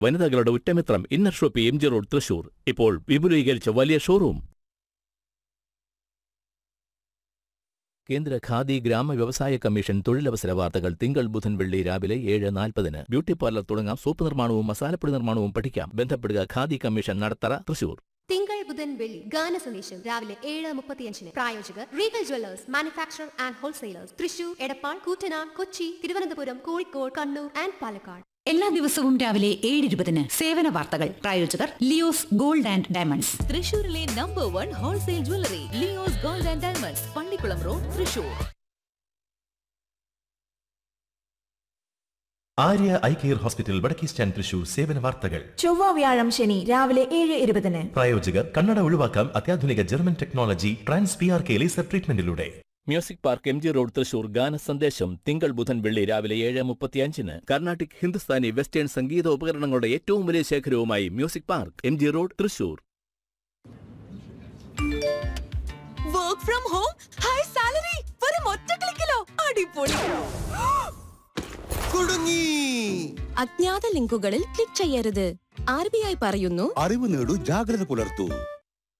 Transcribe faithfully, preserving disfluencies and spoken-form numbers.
വനിതകളുടെ ഉറ്റമിത്രം inner Shopee M G road Thrissur. ഇപ്പോൾ വിപുലീകരിച്ച വലിയ ഷോറൂം. കേന്ദ്ര ഖാദി ഗ്രാമ വ്യവസായ കമ്മീഷൻ തൊഴിലവസര വാർത്തകൾ തിങ്കൾ ബുധൻ വെള്ളി രാവിലെ ഏഴ് നാൽപ്പതിന്. ബ്യൂട്ടി പാർലർ തുടങ്ങാം. സോപ്പ് നിർമ്മാണവും മസാലപ്പൊടി നിർമ്മാണവും പഠിക്കാം. ബന്ധപ്പെടുക ഖാദി കമ്മീഷൻ, നടത്തറ, തൃശൂർ. തിങ്കൾ ബുധൻ വെള്ളി ഗാന സന്ദേശം രാവിലെ ഏഴ് മുപ്പത്തിയഞ്ചിന്. പ്രായോജകർ Regal Jewellers, manufacture and wholesalers, Thrissur, Edappal, Koottanad, Kochi, Thiruvananthapuram, Kozhikode, Kannur and Palakkad. എല്ലാ ദിവസവും രാവിലെ ഏഴ് ഇരുപതിന് സേവന വാർത്തകൾ. പ്രായോജകർ ലിയോസ് ഗോൾഡ് ആൻഡ് ഡയമണ്ട്സ്, തൃശൂരിലെ number one wholesale jewellery Leo's gold and diamonds, Pallikkulam road, Thrissur. Arya eye care hospital, വടക്കേ സ്റ്റാൻഡ്, തൃശൂർ. സേവന വാർത്തകൾ ചൊവ്വ വ്യാഴം ശനി രാവിലെ ഏഴ് ഇരുപതിന്. പ്രായോജകർ കണ്ണട ഒഴിവാക്കാം അത്യാധുനിക German technology trans P R K laser ട്രീറ്റ്മെന്റിലൂടെ. Music park M G road Thrissur. ഗാന സന്ദേശം തിങ്കൾ ബുധൻ വെള്ളി രാവിലെ ഏഴ് മുപ്പത്തിയഞ്ചിന്. കർണാട്ടിക്, ഹിന്ദുസ്ഥാനി, വെസ്റ്റേൺ സംഗീത ഉപകരണങ്ങളുടെ ഏറ്റവും വലിയ ശേഖരവുമായി music park M G road Thrissur. Work from home, high salary, വെറും ഒറ്റ ക്ലിക്കിലോ. അടിപൊളി. കുടുങ്ങി. അജ്ഞാത ലിങ്കുകളിൽ ക്ലിക്ക് ചെയ്യരുത്. ആർ ബി ഐ പറയുന്നു, അറിവ് നേടൂ, ജാഗ്രത പുലർത്തൂ.